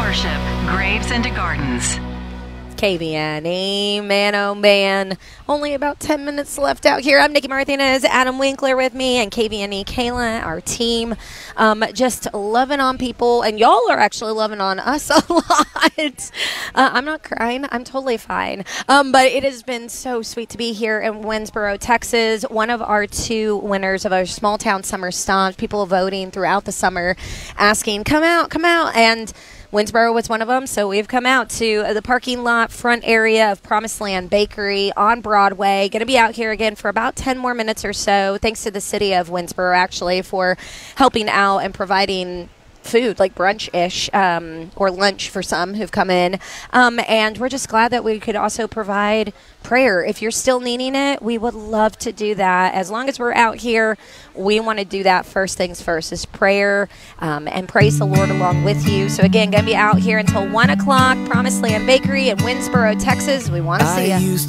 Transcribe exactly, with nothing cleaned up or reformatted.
Worship, Graves into Gardens. K V N E, man, oh man. Only about ten minutes left out here. I'm Nikki Martinez, Adam Winkler with me, and K V N E Kayla, our team. Um, just loving on people, and y'all are actually loving on us a lot. Uh, I'm not crying. I'm totally fine. Um, but it has been so sweet to be here in Winsboro, Texas. One of our two winners of our small town summer stomp. People voting throughout the summer, asking, come out, come out. And Winsboro was one of them, so we've come out to the parking lot front area of Promised Land Bakery on Broadway. Going to be out here again for about ten more minutes or so. Thanks to the city of Winsboro, actually, for helping out and providing food, like brunch-ish, um, or lunch for some who've come in. Um, and we're just glad that we could also provide prayer. If you're still needing it, we would love to do that. As long as we're out here, we want to do that first things first, is prayer, um, and praise the Lord along with you. So again, going to be out here until one o'clock, Promised Land Bakery in Winsboro, Texas. We want to see you.